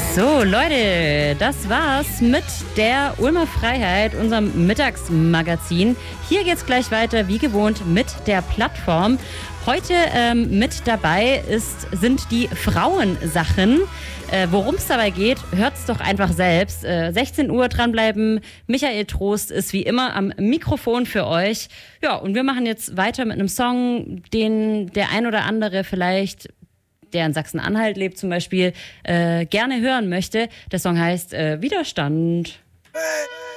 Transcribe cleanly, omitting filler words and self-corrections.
So, Leute, das war's mit der Ulmer Freiheit, unserem Mittagsmagazin. Hier geht's gleich weiter, wie gewohnt, mit der Plattform. Heute mit dabei sind die Frauensachen. Worum es dabei geht, hört's doch einfach selbst. 16 Uhr dranbleiben. Michael Trost ist wie immer am Mikrofon für euch. Ja, und wir machen jetzt weiter mit einem Song, den der ein oder andere vielleicht, der in Sachsen-Anhalt lebt zum Beispiel, gerne hören möchte. Der Song heißt Widerstand.